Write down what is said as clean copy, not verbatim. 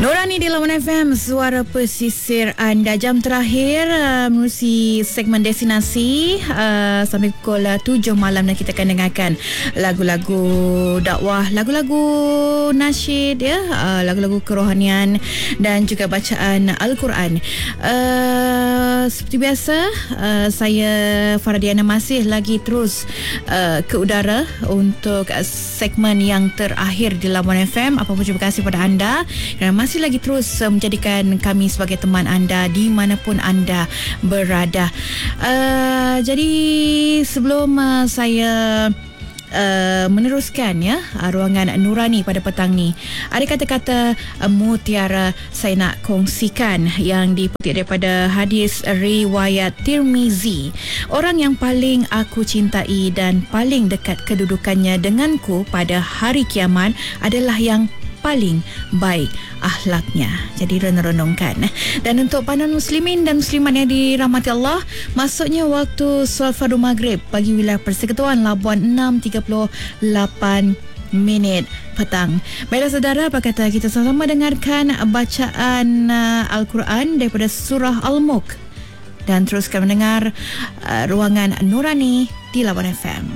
Nurani di Lawan FM, suara pesisir anda. Jam terakhir menerusi segmen destinasi sampai pukul 7 malam, dan kita akan dengarkan lagu-lagu dakwah, lagu-lagu nasyid, lagu-lagu kerohanian dan juga bacaan Al-Quran. Seperti biasa, saya Faradiana masih lagi terus ke udara untuk segmen yang terakhir di Lawan FM. Apa-apa terima kasih pada anda kerana masih lagi terus menjadikan kami sebagai teman anda di manapun anda berada. Jadi sebelum saya meneruskan ruangan Nurani pada petang ni, ada kata-kata mutiara saya nak kongsikan yang dipetik daripada hadis riwayat Tirmizi. Orang yang paling aku cintai dan paling dekat kedudukannya denganku pada hari kiamat adalah yang paling baik akhlaknya. Jadi renung-renungkan. Dan untuk pandangan muslimin dan muslimat yang dirahmati Allah, masuknya waktu solat fardu maghrib bagi wilayah Persekutuan Labuan 6.38 petang. Baiklah saudara, apa kata kita sama-sama dengarkan bacaan Al-Quran daripada surah Al-Mulk dan teruskan mendengar ruangan Nurani di Lawan FM.